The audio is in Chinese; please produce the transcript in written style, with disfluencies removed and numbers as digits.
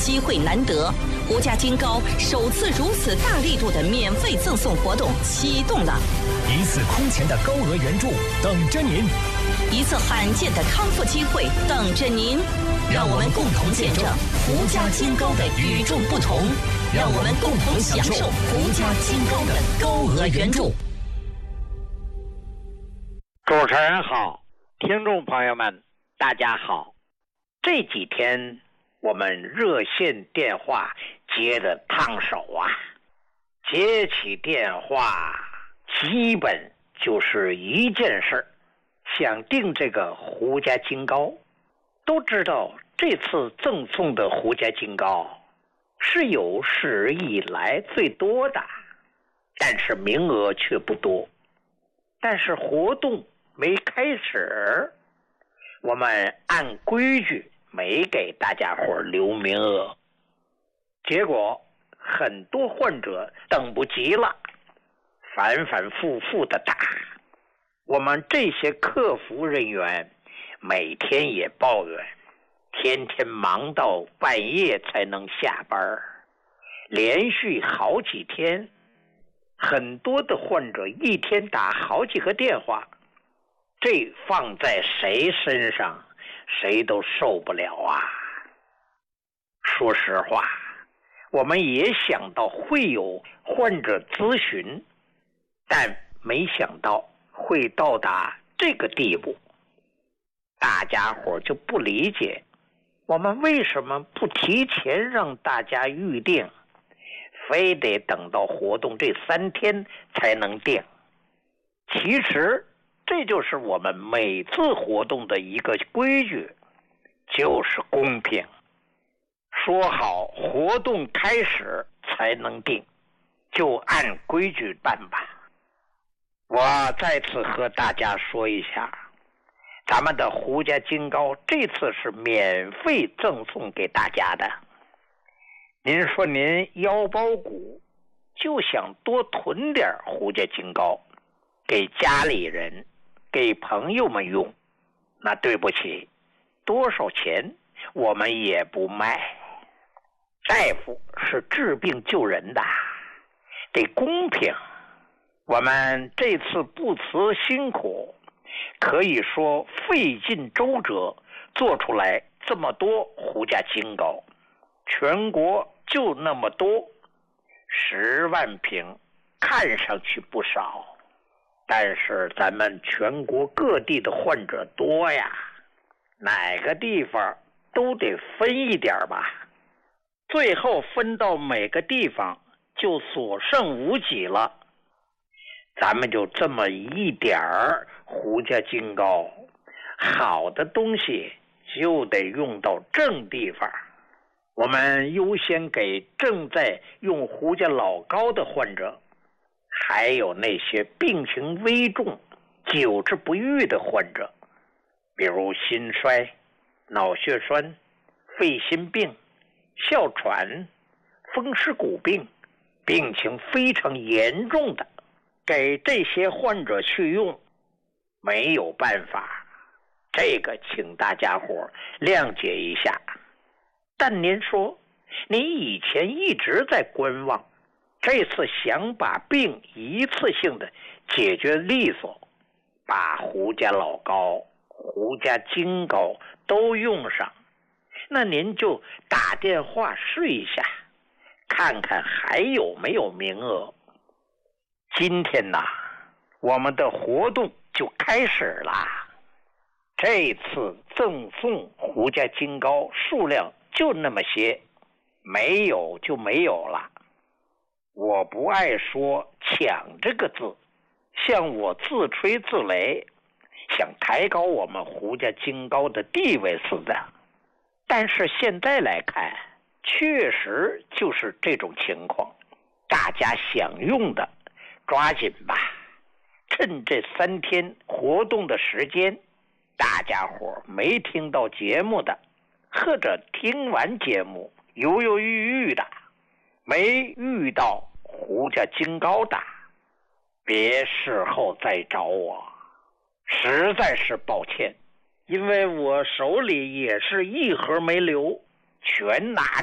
机会难得，胡家金高首次如此大力度的免费赠送活动启动了， 一次空前的高额援助等着您， 一次罕见的康复机会等着您。让我们共同见证胡家金高的与众不同，让我们共同享受胡家金高的高额援助。 主持人好，听众朋友们大家好。这几天我们热线电话接得烫手啊，接起电话基本就是一件事，想订这个胡家金高。都知道这次赠送的胡家金高是有史以来最多的，但是名额却不多。但是活动没开始，我们按规矩没给大家伙留名额，结果很多患者等不及了，反反复复的打。我们这些客服人员每天也抱怨，天天忙到半夜才能下班，连续好几天，很多的患者一天打好几个电话，这放在谁身上谁都受不了啊。说实话，我们也想到会有患者咨询，但没想到会到达这个地步。大家伙就不理解，我们为什么不提前让大家预定，非得等到活动这3天才能定。其实这就是我们每次活动的一个规矩，就是公平。说好活动开始才能定，就按规矩办吧。我再次和大家说一下，咱们的胡家金高这次是免费赠送给大家的。您说您腰包鼓就想多囤点胡家金高给家里人给朋友们用，那对不起，多少钱我们也不卖。大夫是治病救人的，得公平。我们这次不辞辛苦，可以说费尽周折做出来这么多胡家金高，全国就那么多，10万瓶，看上去不少，但是咱们全国各地的患者多呀，哪个地方都得分一点吧，最后分到每个地方就所剩无几了。咱们就这么一点儿胡家金高，好的东西就得用到正地方。我们优先给正在用胡家老高的患者，还有那些病情危重久治不愈的患者，比如心衰、脑血栓、肺心病、哮喘、风湿骨病，病情非常严重的，给这些患者去用没有办法，这个请大家伙谅解一下。但您说您以前一直在观望，这次想把病一次性的解决利索，把胡家老高、胡家金高都用上，那您就打电话试一下，看看还有没有名额。今天呐，我们的活动就开始了。这次赠送胡家金高数量就那么些，没有就没有了。我不爱说抢这个字，像我自吹自擂，想抬高我们胡家金高的地位似的。但是现在来看，确实就是这种情况，大家想用的抓紧吧，趁这3天活动的时间，大家伙没听到节目的，或者听完节目犹犹豫豫的，没遇到胡家金高的，别事后再找我，实在是抱歉，因为我手里也是一盒没留，全拿